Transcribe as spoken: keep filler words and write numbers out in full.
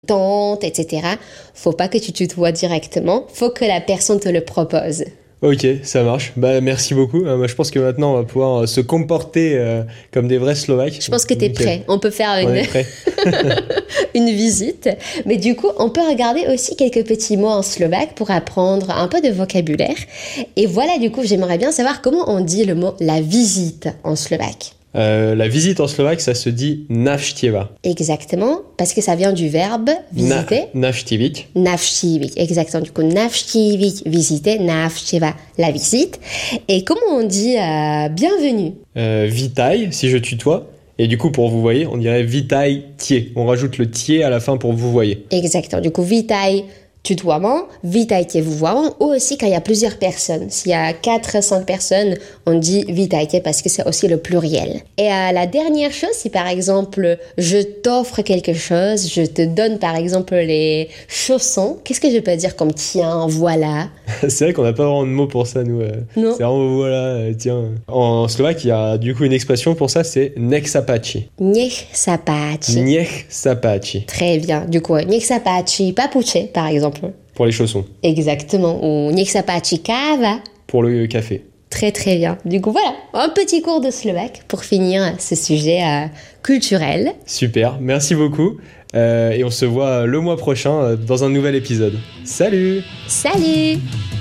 tante, et cetera. Faut pas que tu tutoies directement, faut que la personne te le propose. Ok, ça marche. Bah, merci beaucoup. Euh, moi, je pense que maintenant, on va pouvoir euh, se comporter euh, comme des vrais Slovaques. Je pense que tu es prêt. On peut faire On une... est prêt. une visite. Mais du coup, on peut regarder aussi quelques petits mots en slovaque pour apprendre un peu de vocabulaire. Et voilà, du coup, j'aimerais bien savoir comment on dit le mot la visite en slovaque. Euh, la visite en slovaque, ça se dit navštěva. Exactement, parce que ça vient du verbe visiter. Na- navštíviť. Navštíviť, exactement. Du coup, navštíviť, visiter, navštěva, la visite. Et comment on dit euh, bienvenue? Euh, vitaj, si je tutoie. Et du coup, pour vous voyez, on dirait vitajtie. On rajoute le tie à la fin pour vous voyez. Exactement. Du coup, vitaj, tutoiement, vitajte, vous voyons, ou aussi quand il y a plusieurs personnes. S'il y a quatre, cinq personnes, on dit vitajte parce que c'est aussi le pluriel. Et euh, la dernière chose, c'est par exemple, je t'offre quelque chose, je te donne par exemple les chaussons. Qu'est-ce que je peux dire comme tiens, voilà? C'est vrai qu'on n'a pas vraiment de mots pour ça, nous. euh. Non. C'est vraiment voilà, euh, tiens. En slovaque, il y a du coup une expression pour ça, c'est nech sa páči. Niech sa páči. Nech sa páči. Très bien. Du coup, niech sa páči papuče, par exemple. Pour les chaussons. Exactement. Ou niech sa páči káva. Pour le café. Très très bien. Du coup, voilà, un petit cours de slovaque pour finir ce sujet euh, culturel. Super, merci beaucoup. Euh, et on se voit le mois prochain euh, dans un nouvel épisode. Salut! Salut!